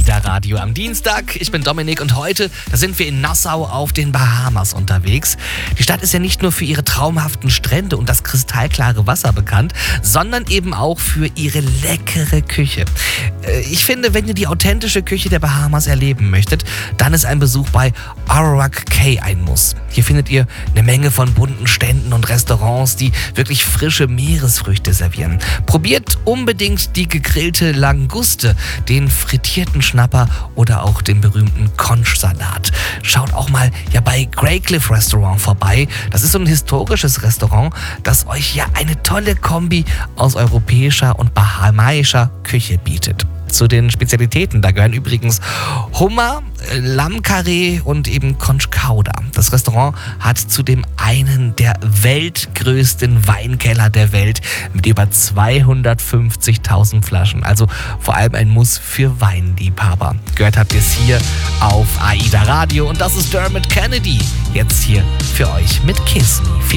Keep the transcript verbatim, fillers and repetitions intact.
AIDA Radio am Dienstag. Ich bin Dominik und heute, da sind wir in Nassau auf den Bahamas unterwegs. Die Stadt ist ja nicht nur für ihre traumhaften Strände und das kristallklare Wasser bekannt, sondern eben auch für ihre leckere Küche. Ich finde, wenn ihr die authentische Küche der Bahamas erleben möchtet, dann ist ein Besuch bei Arawak Cay ein Muss. Hier findet ihr eine Menge von bunten Ständen und Restaurants, die wirklich frische Meeresfrüchte servieren. Probiert unbedingt die gegrillte Languste, den frittierten Schnapper oder auch den berühmten Conch-Salat. Schaut auch mal ja bei Greycliff Restaurant vorbei. Das ist so ein historisches Restaurant, das euch ja eine tolle Kombi aus europäischer und bahamaischer Küche bietet. Zu den Spezialitäten, da gehören übrigens Hummer, Lammkarree und eben Conch Chowder. Das Restaurant hat zudem einen der weltgrößten Weinkeller der Welt mit über zweihundertfünfzigtausend Flaschen. Also vor allem ein Muss für Weinliebhaber. Gehört habt ihr es hier auf AIDA Radio und das ist Dermot Kennedy. Jetzt hier für euch mit Kiss Me.